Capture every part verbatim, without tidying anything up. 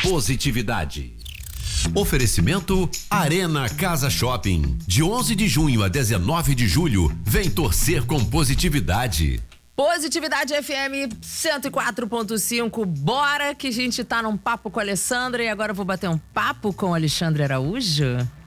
positividade. Oferecimento Arena Casa Shopping. De onze de junho a dezenove de julho, vem torcer com positividade. Positividade F M cento e quatro ponto cinco. Bora que a gente tá num papo com a Alessandra e agora eu vou bater um papo com o Alexandre Araújo.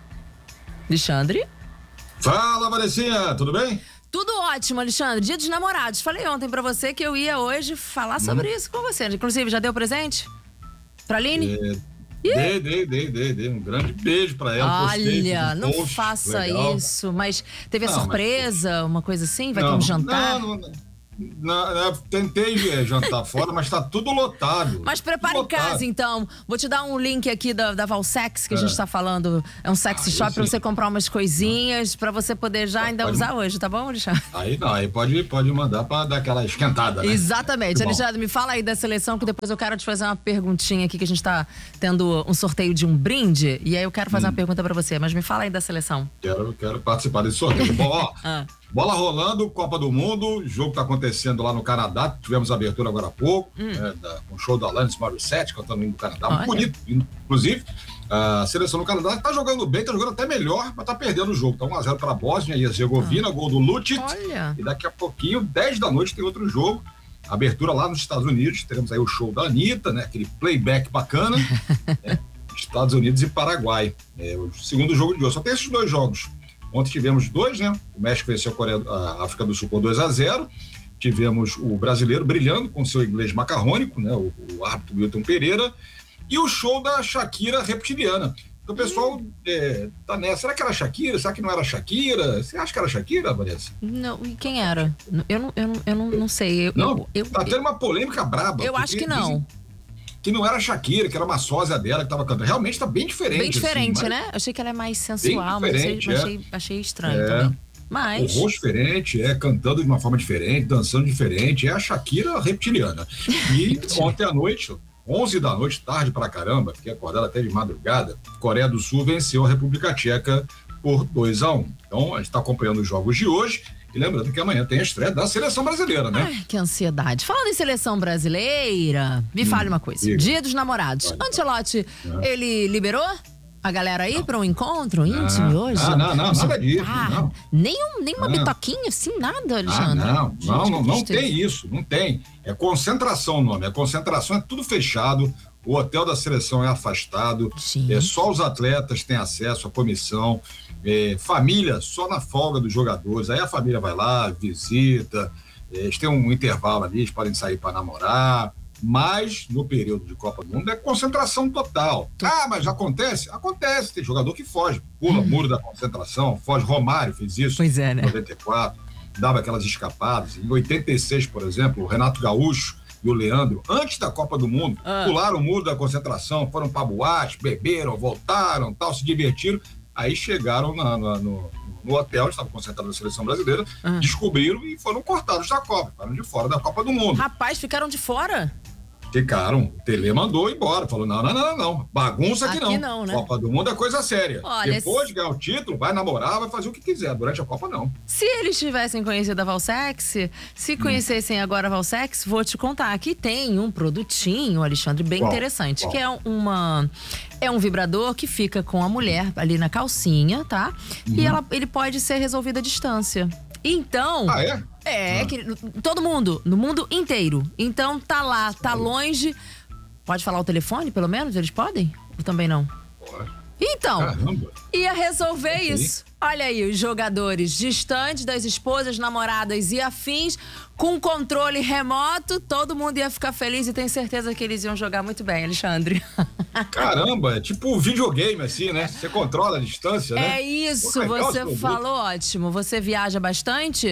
Alexandre? Fala, Vanessinha, tudo bem? Tudo ótimo, Alexandre. Dia dos Namorados. Falei ontem pra você que eu ia hoje falar sobre hum. isso com você. Inclusive, já deu presente? Pra Aline? É... Dei, dei, dei, dei, dei. Um grande beijo pra ela. Olha, um não post, faça legal. isso. Mas teve a não, surpresa, mas... uma coisa assim? Vai não, ter um jantar? Não, não, não, não, tentei jantar fora, mas tá tudo lotado. Mas prepara em casa, então. Vou te dar um link aqui da, da Valsex, que é. a gente tá falando. É um sex ah, shop pra você comprar umas coisinhas, pra você poder já ainda pode... usar hoje, tá bom, Alexandre? Aí não, aí pode, pode mandar pra dar aquela esquentada, né? Exatamente. Alexandre, me fala aí da seleção, que depois eu quero te fazer uma perguntinha aqui, que a gente tá tendo um sorteio de um brinde, e aí eu quero fazer hum. uma pergunta pra você, mas me fala aí da seleção. Quero, quero participar desse sorteio. Bom, ó... ah. Bola rolando, Copa do Mundo, jogo tá acontecendo lá no Canadá, tivemos a abertura agora há pouco, hum. né, da, um show da Alanis Morissette, cantando no Canadá, muito bonito, inclusive, a seleção do Canadá tá jogando bem, tá jogando até melhor, mas tá perdendo o jogo, tá um a zero para a Bósnia e Herzegovina, ah. gol do Lucic, Olha. e daqui a pouquinho, dez da noite, tem outro jogo, abertura lá nos Estados Unidos, teremos aí o show da Anitta, né, aquele playback bacana, né, Estados Unidos e Paraguai, é, o segundo jogo de hoje, só tem esses dois jogos. Ontem tivemos dois, né? O México venceu a, Coreia, a África do Sul por dois a zero. Tivemos o brasileiro brilhando com seu inglês macarrônico, né? O, o árbitro Wilton Pereira. E o show da Shakira reptiliana. Então o pessoal hum. é, tá nessa. Será que era Shakira? Será que não era Shakira? Você acha que era Shakira, Vanessa? Não, e quem era? Eu não, eu não, eu não, não sei. Eu, não, eu, eu, tá tendo uma polêmica braba. Eu acho que não. Que não era Shakira, que era uma sósia dela que tava cantando. Realmente tá bem diferente. Bem diferente, assim, né? Achei que ela é mais sensual, mas achei, é. achei, achei estranho é. também. Mas... O rosto diferente, é, cantando de uma forma diferente, dançando diferente, é a Shakira reptiliana. E ontem à noite, onze da noite, tarde pra caramba, fiquei acordado até de madrugada, Coreia do Sul venceu a República Tcheca por dois a um. Então, a gente tá acompanhando os jogos de hoje. E lembrando que amanhã tem a estreia da seleção brasileira, né? Ai, que ansiedade. Falando em seleção brasileira, me hum, fale uma coisa. Diga. Dia dos Namorados. Olha, Ancelotti, é. ele liberou a galera aí para um encontro íntimo hoje? Não, não, não, nada disso. Não. Nem, um, nem uma não. bitoquinha assim, nada, Alexandre? Ah, não, Gente, não, não, não tem isso, não tem. É concentração o nome. A concentração é tudo fechado. O hotel da seleção é afastado. Sim. É só os atletas têm acesso à comissão. É, família só na folga dos jogadores, aí a família vai lá, visita, é, eles têm um intervalo ali, eles podem sair para namorar, mas no período de Copa do Mundo é concentração total. Ah, mas acontece? Acontece, tem jogador que foge, pula o muro da concentração, foge. Romário fez isso pois é, né? em noventa e quatro, dava aquelas escapadas. Em oitenta e seis, por exemplo, o Renato Gaúcho e o Leandro, antes da Copa do Mundo, ah. pularam o muro da concentração, foram para boate, beberam, voltaram, tal, se divertiram. Aí chegaram na, na, no, no hotel, estavam concentrados na seleção brasileira, uhum. descobriram e foram cortados da Copa, ficaram de fora da Copa do Mundo. Rapaz, ficaram de fora? Ficaram. O Tele mandou embora, falou, não, não, não, não, bagunça aqui, aqui não. não né? Copa do Mundo é coisa séria. Olha, depois se... de ganhar o título, vai namorar, vai fazer o que quiser, durante a Copa não. Se eles tivessem conhecido a Valsex, se conhecessem hum. agora a Valsex, vou te contar, aqui tem um produtinho, Alexandre, bem Qual? interessante, Qual? que é uma... É um vibrador que fica com a mulher ali na calcinha, tá? Uhum. E ela, ele pode ser resolvido à distância. Então... Ah, é? É, ah. que, todo mundo, no mundo inteiro. Então tá lá, tá longe. Pode falar o telefone, pelo menos? Eles podem? Ou também não? Pode. Então, Caramba. ia resolver okay. isso. Olha aí, os jogadores distantes das esposas, namoradas e afins, com controle remoto, todo mundo ia ficar feliz e tenho certeza que eles iam jogar muito bem, Alexandre. Caramba, é tipo um videogame assim, né? Você controla a distância, né? É isso, Pô, você falou ótimo. Você viaja bastante?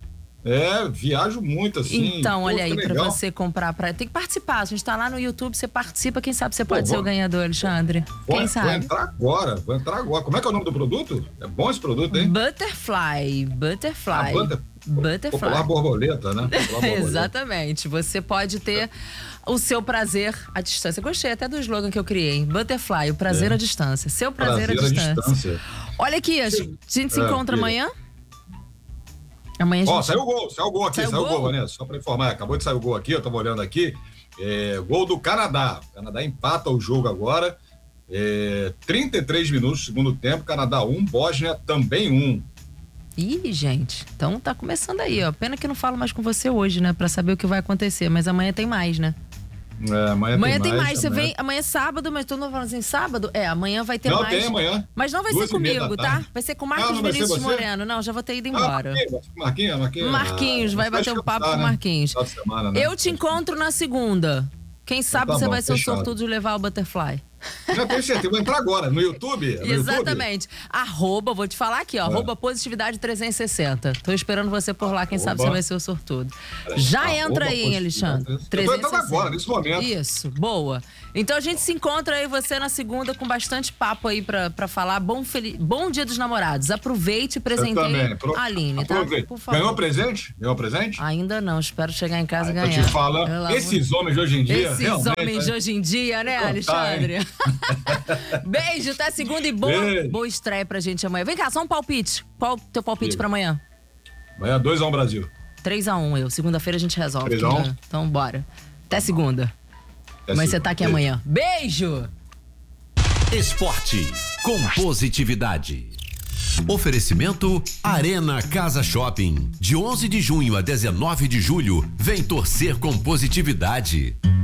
É, viajo muito, assim. Então, Pô, olha aí, legal. pra você comprar, pra... tem que participar. A gente tá lá no YouTube, você participa, quem sabe você Pô, pode vou... ser o ganhador, Alexandre. Vou, quem sabe? Vou entrar agora, vou entrar agora. Como é que é o nome do produto? É bom esse produto, hein? Butterfly, Butterfly. Ah, butter... Butterfly. Popular borboleta, né? Popular borboleta. Exatamente, você pode ter o seu prazer à distância. Gostei até do slogan que eu criei, Butterfly, o prazer é. à distância. Seu prazer, prazer à, distância. à distância. Olha aqui, a gente se é, encontra é. amanhã. Amanhã a gente... Ó, saiu o gol, saiu o gol aqui, saiu, saiu o gol, gol, Vanessa, só pra informar, acabou de sair o gol aqui, eu tava olhando aqui, É, gol do Canadá. O Canadá empata o jogo agora. É, trinta e três minutos, segundo tempo. Canadá um, Bósnia também um. Ih, gente, então tá começando aí, ó. Pena que eu não falo mais com você hoje, né? Pra saber o que vai acontecer, mas amanhã tem mais, né? É, amanhã, amanhã tem, tem mais, mais você amanhã... vem, amanhã é sábado, mas todo mundo falando assim, sábado? É, amanhã vai ter não, mais. Não, tem amanhã. Mas não vai Duas ser comigo, tá? Vai ser com Marcos ah, Vinícius Moreno. Não, já vou ter ido embora. Ah, Marquinhos, Marquinhos. Marquinhos, ah, vai bater um papo com o Marquinhos. Né? Semana, né? Eu te encontro na segunda. Quem sabe tá você bom, vai ser fechado. O sortudo de levar o Butterfly. Já tenho certeza, vou entrar agora no YouTube. No Exatamente. YouTube. Arroba, vou te falar aqui, ó, é. arroba positividade trezentos e sessenta. Tô esperando você por lá, quem arroba. Sabe você vai ser o sortudo. Já arroba entra aí, hein, Alexandre? trezentos e sessenta. Eu tô entrando agora, nesse momento. Isso, boa. Então a gente se encontra aí, você na segunda, com bastante papo aí pra, pra falar. Bom, fel... Bom Dia dos Namorados. Aproveite e presenteie a Aline, tá? Por favor. Ganhou presente? Ganhou presente? Ainda não, espero chegar em casa e ah, ganhar. Tô te falando, esses vou... homens de hoje em dia. Esses homens de hoje em dia, né, Alexandre? Beijo, até segunda e boa, boa estreia pra gente amanhã. Vem cá, só um palpite. Qual o teu palpite Sim. pra amanhã? Amanhã dois a um Brasil. três a um eu. Segunda-feira a gente resolve. três a um? Né? Então bora. Até segunda. Até Mas segunda. Você tá aqui Beijo. amanhã. Beijo! Esporte com positividade. Oferecimento Arena Casa Shopping. De onze de junho a dezenove de julho, vem torcer com positividade.